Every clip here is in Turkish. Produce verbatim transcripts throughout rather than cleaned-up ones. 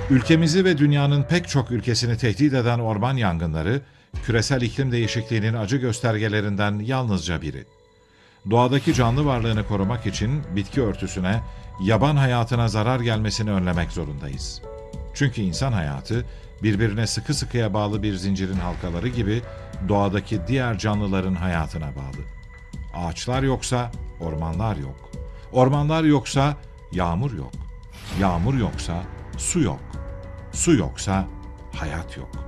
Ülkemizi ve dünyanın pek çok ülkesini tehdit eden orman yangınları, küresel iklim değişikliğinin acı göstergelerinden yalnızca biri. Doğadaki canlı varlığını korumak için bitki örtüsüne, yaban hayatına zarar gelmesini önlemek zorundayız. Çünkü insan hayatı, birbirine sıkı sıkıya bağlı bir zincirin halkaları gibi doğadaki diğer canlıların hayatına bağlı. Ağaçlar yoksa ormanlar yok. Ormanlar yoksa yağmur yok. Yağmur yoksa su yok. Su yoksa hayat yok.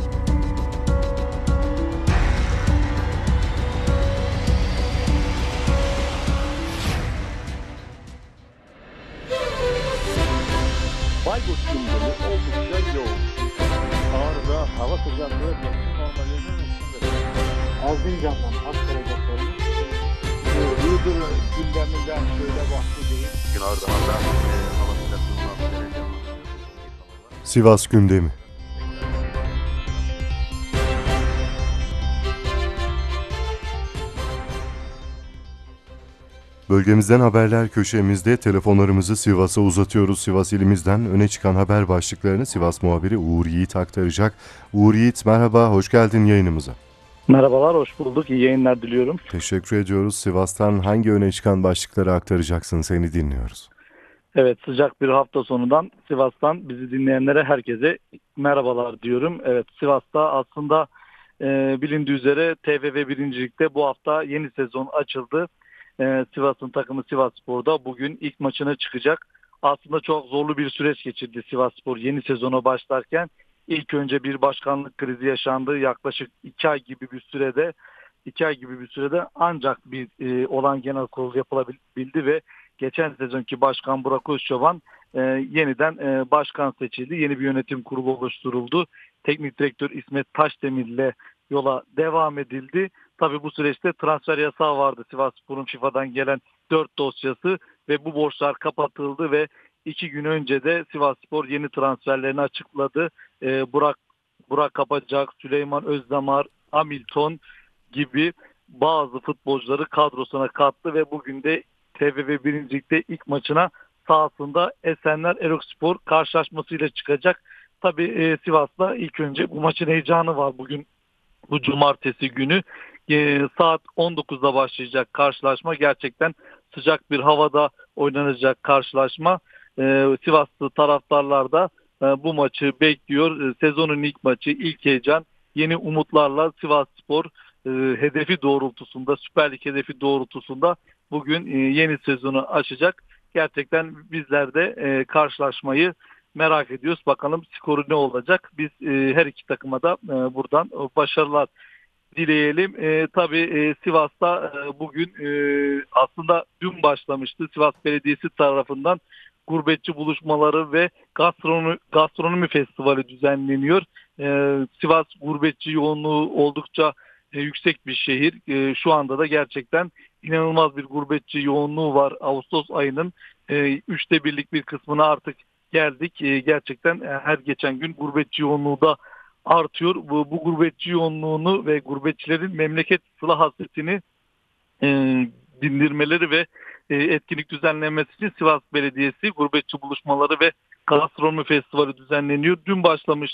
Bayburt gündemi oldukça yoğun. Ağrı'da hava sıcaklığı mevsim normallerinin üstünde. Erzincan'dan aktaracaklarımız Iğdır gündeminden şöyle bahsedeyim. Bugün Ardahan'da e, hava sıcaklığının altı derece ama Sivas gündemi. Bölgemizden haberler köşemizde telefonlarımızı Sivas'a uzatıyoruz. Sivas ilimizden öne çıkan haber başlıklarını Sivas muhabiri Uğur Yiğit aktaracak. Uğur Yiğit merhaba, hoş geldin yayınımıza. Merhabalar, hoş bulduk. İyi yayınlar diliyorum. Teşekkür ediyoruz. Sivas'tan hangi öne çıkan başlıkları aktaracaksın? Seni dinliyoruz. Evet, sıcak bir hafta sonundan Sivas'tan bizi dinleyenlere herkese merhabalar diyorum. Evet, Sivas'ta aslında e, bilindiği üzere T F F birincilikte bu hafta yeni sezon açıldı. E, Sivas'ın takımı Sivasspor'da bugün ilk maçına çıkacak. Aslında çok zorlu bir süreç geçirdi Sivasspor yeni sezona başlarken. İlk önce bir başkanlık krizi yaşandı. Yaklaşık iki ay gibi bir sürede iki ay gibi bir sürede ancak bir e, olan genel kurul yapılabildi ve geçen sezonki başkan Burak Özçoban e, yeniden e, başkan seçildi. Yeni bir yönetim kurulu oluşturuldu. Teknik direktör İsmet Taşdemir ile yola devam edildi. Tabii bu süreçte transfer yasağı vardı. Sivasspor'un FIFA'dan gelen dört dosyası ve bu borçlar kapatıldı ve iki gün önce de Sivasspor yeni transferlerini açıkladı. E, Burak Burak Kapacak, Süleyman Özdamar, Hamilton gibi bazı futbolcuları kadrosuna kattı ve bugün de T F F birincilikte ilk maçına sahasında Esenler Erokspor karşılaşmasıyla çıkacak. Tabii e, Sivas'ta ilk önce bu maçın heyecanı var bugün. Bu cumartesi günü e, saat on dokuzda başlayacak karşılaşma. Gerçekten sıcak bir havada oynanacak karşılaşma. E, Sivaslı taraftarlar da e, bu maçı bekliyor. E, sezonun ilk maçı, ilk heyecan, yeni umutlarla Sivasspor e, hedefi doğrultusunda, Süper Lig hedefi doğrultusunda bugün e, yeni sezonu açacak. Gerçekten bizler de e, karşılaşmayı merak ediyoruz. Bakalım skoru ne olacak? Biz e, her iki takıma da e, buradan başarılar dileyelim. E, tabii e, Sivas'ta e, bugün e, aslında dün başlamıştı. Sivas Belediyesi tarafından gurbetçi buluşmaları ve gastronomi, gastronomi festivali düzenleniyor. E, Sivas gurbetçi yoğunluğu oldukça e, yüksek bir şehir. E, şu anda da gerçekten inanılmaz bir gurbetçi yoğunluğu var. Ağustos ayının e, üçte birlik bir kısmına artık geldik. E, gerçekten e, her geçen gün gurbetçi yoğunluğu da artıyor. Bu, bu gurbetçi yoğunluğunu ve gurbetçilerin memleket sıla hasretini e, dindirmeleri ve e, etkinlik düzenlenmesi için Sivas Belediyesi gurbetçi buluşmaları ve gastronomi festivali düzenleniyor. Dün başlamıştı.